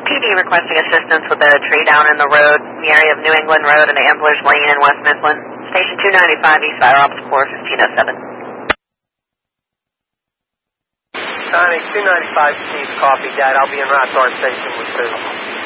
PD requesting assistance with a tree down in the road in the area of New England Road and Amblers Lane in West Midland. Station 295 East Fire Ops Corps 1507. Sonic 295 Steve, copy that. I'll be in route to our station with 2.